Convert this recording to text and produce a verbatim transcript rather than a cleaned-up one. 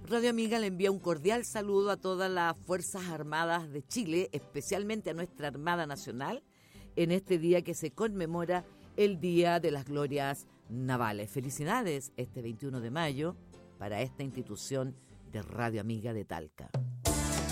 Radio Amiga le envía un cordial saludo a todas las Fuerzas Armadas de Chile, especialmente a nuestra Armada Nacional, en este día que se conmemora el Día de las Glorias Navales. Felicidades este veintiuno de mayo para esta institución de Radio Amiga de Talca.